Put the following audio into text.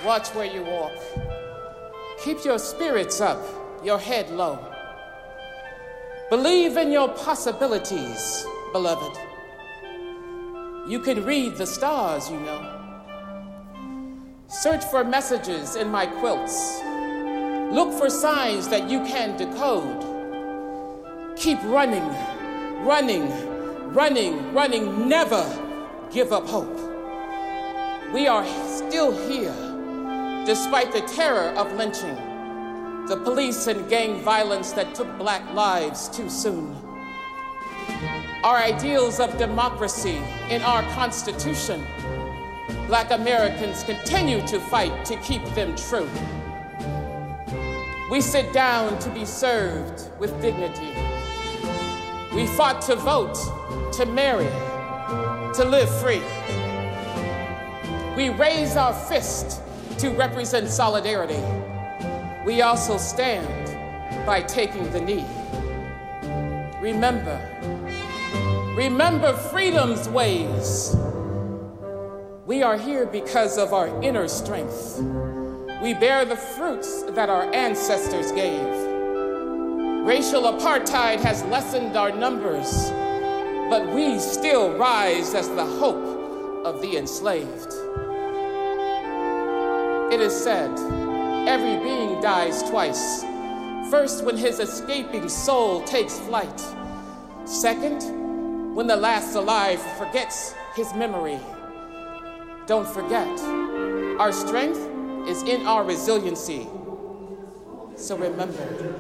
Watch where you walk. Keep your spirits up, your head low. Believe in your possibilities, beloved. You can read the stars, you know. Search for messages in my quilts. Look for signs that you can decode. Keep running, running, running, running. Never give up hope. We are still here, despite the terror of lynching, the police and gang violence that took Black lives too soon. Our ideals of democracy in our Constitution, Black Americans continue to fight to keep them true. We sit down to be served with dignity. We fought to vote, to marry, to live free. We raise our fist to represent solidarity. We also stand by taking the knee. Remember freedom's ways. We are here because of our inner strength. We bear the fruits that our ancestors gave. Racial apartheid has lessened our numbers, but we still rise as the hope of the enslaved. It is said, every being dies twice. First, when his escaping soul takes flight. Second, when the last alive forgets his memory. Don't forget, our strength is in our resiliency. So remember.